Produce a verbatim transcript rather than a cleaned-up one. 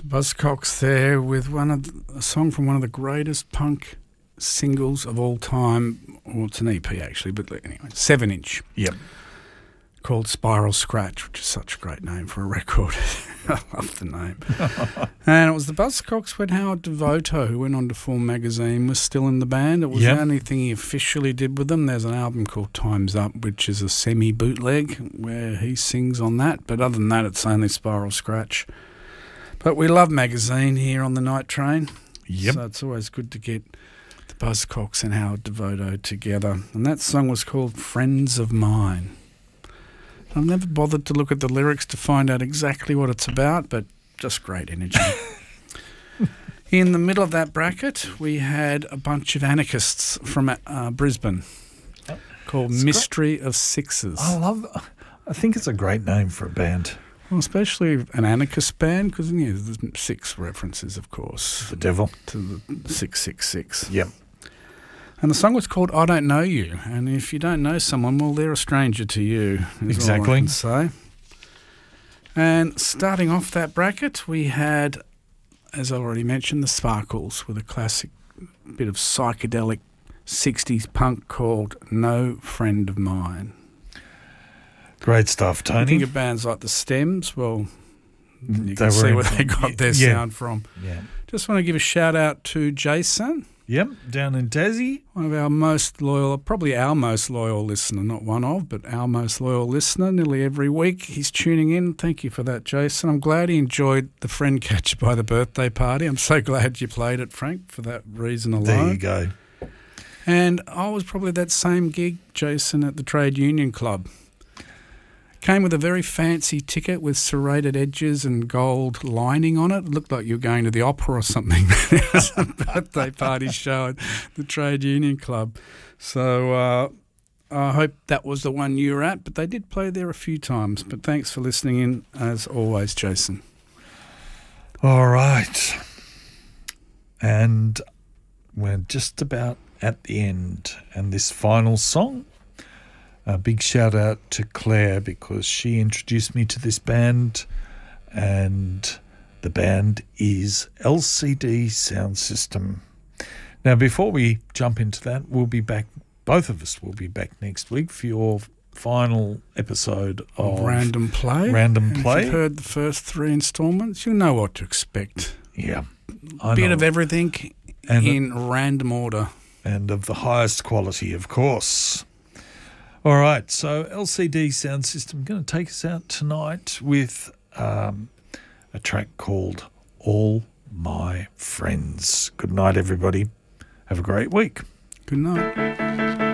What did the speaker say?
Buzzcocks there with one of the, a song from one of the greatest punk singles of all time. Well, it's an E P actually, but anyway, seven inch. Yep. Called Spiral Scratch, which is such a great name for a record. I love the name. And it was the Buzzcocks when Howard Devoto, who went on to form Magazine, was still in the band. It was yep. the only thing he officially did with them. There's an album called Time's Up, which is a semi-bootleg where he sings on that. But other than that, it's only Spiral Scratch. But we love Magazine here on the Night Train. Yep. So it's always good to get the Buzzcocks and Howard Devoto together. And that song was called Friends of Mine. I've never bothered to look at the lyrics to find out exactly what it's about, but just great energy. In the middle of that bracket, we had a bunch of anarchists from uh, Brisbane called it's Mystery great. of Sixes. I love I think it's a great name for a band. Well, especially an anarchist band, because you know, there's six references, of course. The devil. To the six six six. Yep. And the song was called I Don't Know You. And if you don't know someone, well, they're a stranger to you, is exactly. all I can say. And starting off that bracket, we had, as I already mentioned, the Sparkles with a classic bit of psychedelic sixties punk called No Friend of Mine. Great stuff, Tony. I think of bands like the Stems, well, you they can see in, where they got their yeah. sound from. Yeah. Just want to give a shout out to Jason. Yep, down in Tassie. One of our most loyal, probably our most loyal listener, not one of, but our most loyal listener. Nearly every week he's tuning in. Thank you for that, Jason. I'm glad he enjoyed the friend catch by the birthday party. I'm so glad you played it, Frank, for that reason alone. There you go. And I was probably at that same gig, Jason, at the Trade Union Club. Came with a very fancy ticket with serrated edges and gold lining on it. It looked like you were going to the opera or something. It was a birthday party show at the Trade Union Club. So uh, I hope that was the one you were at, but they did play there a few times. But thanks for listening in, as always, Jason. All right. And we're just about at the end. And this final song, a big shout out to Claire because she introduced me to this band, and the band is L C D Sound System. Now, before we jump into that, we'll be back, both of us will be back next week for your final episode of, of Random Play. Random and Play. If you've heard the first three instalments, you'll know what to expect. Yeah. A bit know. of everything and in uh, random order. And of the highest quality, of course. All right, so L C D Sound System going to take us out tonight with um, a track called All My Friends. Good night, everybody. Have a great week. Good night.